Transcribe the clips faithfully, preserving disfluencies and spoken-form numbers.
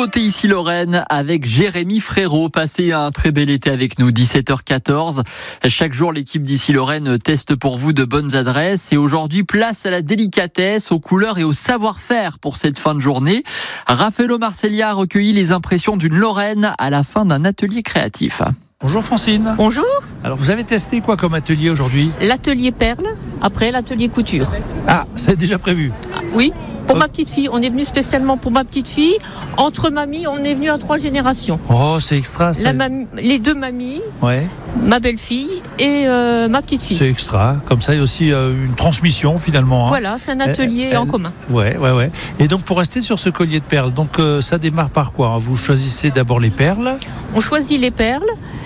Côté ici Lorraine avec Jérémy Frérot. Passez un très bel été avec nous, dix-sept heures quatorze. Chaque jour, l'équipe d'ici Lorraine teste pour vous de bonnes adresses. Et aujourd'hui, place à la délicatesse, aux couleurs et au savoir-faire pour cette fin de journée. Raffaello Marceglia a recueilli les impressions d'une Lorraine à la fin d'un atelier créatif. Bonjour Francine. Bonjour. Alors vous avez testé quoi comme atelier aujourd'hui ? L'atelier perle, après l'atelier couture. Ah, c'est déjà prévu ? Ah, oui, pour oh. ma petite fille. On est venu spécialement pour ma petite fille. Entre mamies, on est venu à trois générations. Oh, c'est extra ça. La mamie, les deux mamies, ouais. Ma belle-fille et euh, ma petite fille. C'est extra. Comme ça, il y a aussi euh, une transmission finalement. Hein. Voilà, c'est un atelier elle, en elle, commun. Ouais, ouais, ouais. Et donc pour rester sur ce collier de perles, donc euh, ça démarre par quoi ? Vous choisissez d'abord les perles. On choisit les perles.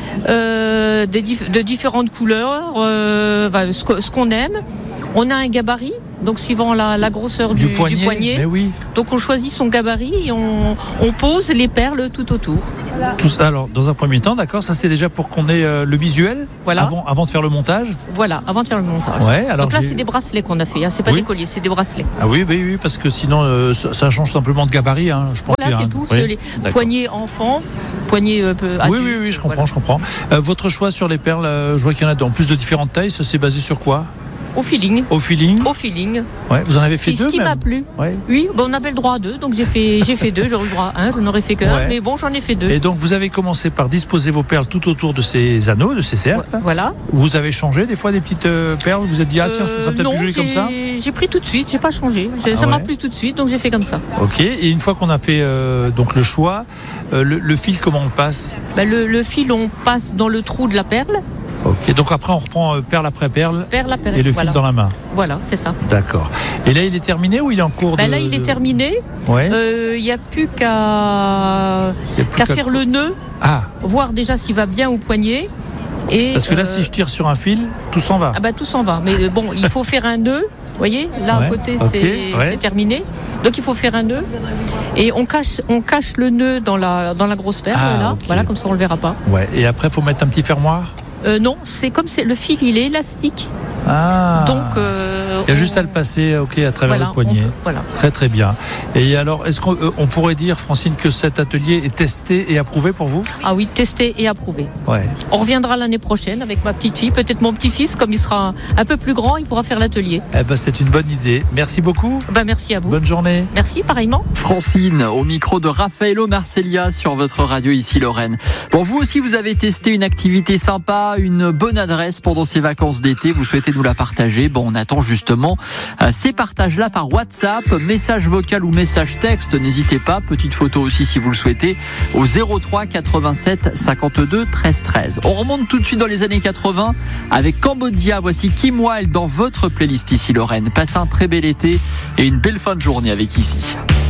Euh, de, dif- de différentes couleurs, euh, bah, ce, que, ce qu'on aime. On a un gabarit, donc suivant la, la grosseur du, du poignet. Du poignet. Mais oui. Donc on choisit son gabarit et on, on pose les perles tout autour. Tout ça, alors dans un premier temps, d'accord, ça c'est déjà pour qu'on ait euh, le visuel voilà. avant, avant de faire le montage. Voilà, avant de faire le montage. Ouais, alors donc là j'ai... c'est des bracelets qu'on a fait, hein. C'est pas oui. des colliers, c'est des bracelets. Ah oui, oui, oui, parce que sinon euh, ça, ça change simplement de gabarit, hein, je pense. Voilà, que, c'est hein. tout. Oui. Les D'accord. poignées enfants, poignées euh, adulte. Oui, oui, oui, je comprends, voilà. je comprends. Euh, votre choix sur les perles, euh, je vois qu'il y en a en plus de différentes tailles, ça s'est basé sur quoi ? Au feeling. Au feeling. Au feeling. Ouais, vous en avez fait c'est deux ce qui même. m'a plu. Ouais. Oui, bon, on avait le droit à deux, donc j'ai fait, j'ai fait deux, j'aurais le droit à un, je n'aurais fait qu'un, ouais. mais bon, j'en ai fait deux. Et donc vous avez commencé par disposer vos perles tout autour de ces anneaux, de ces cercles. Voilà. Vous avez changé des fois des petites euh, perles, vous vous êtes dit, ah tiens, ça serait peut-être non, plus joli comme ça ? J'ai pris tout de suite, j'ai pas changé. J'ai, ah, ça ouais. m'a plu tout de suite, donc j'ai fait comme ça. Ok, et une fois qu'on a fait euh, donc le choix, euh, le, le fil, comment on le passe ? Ben, le, le fil, on passe dans le trou de la perle. Ok, donc après on reprend euh, perle après perle, perle, perle et le voilà. fil dans la main. Voilà, c'est ça. D'accord. Et là il est terminé ou il est en cours ben de... Là il est terminé. Ouais. Il euh, n'y a plus qu'à, plus qu'à qu'à... faire le nœud, ah. voir déjà s'il va bien au poignet. Et, Parce que là euh... si je tire sur un fil, tout s'en va. Ah ben tout s'en va. Mais bon, il faut faire un nœud. Vous voyez, là ouais. à côté okay. c'est, ouais. c'est terminé. Donc il faut faire un nœud. Et on cache, on cache le nœud dans la, dans la grosse perle. Ah, là. okay. Voilà, comme ça on ne le verra pas. Ouais. Et après il faut mettre un petit fermoir ? Euh, non, c'est comme c'est, le fil il est élastique. Ah. Donc euh, il y a on... juste à le passer, ok, à travers voilà, le poignet. on... Voilà. Très très bien. Et alors, est-ce qu'on euh, on pourrait dire, Francine, que cet atelier est testé et approuvé pour vous ? Ah oui, testé et approuvé. Ouais. On reviendra l'année prochaine avec ma petite fille, peut-être mon petit-fils, comme il sera un peu plus grand, il pourra faire l'atelier. Eh ben, c'est une bonne idée. Merci beaucoup. Ben, merci à vous. Bonne journée. Merci, pareillement. Francine, au micro de Raffaello Marceglia sur votre radio ici Lorraine. Bon, vous aussi, vous avez testé une activité sympa, une bonne adresse pendant ces vacances d'été. Vous souhaitez nous la partager. Bon, on attend justement euh, ces partages-là par WhatsApp, message vocal ou message texte. N'hésitez pas. Petite photo aussi si vous le souhaitez au zéro trois quatre-vingt-sept cinquante-deux treize treize. On remonte tout de suite dans les années quatre-vingts avec Cambodia. Voici Kim Wilde dans votre playlist ici Lorraine. Passez un très bel été et une belle fin de journée avec Ici.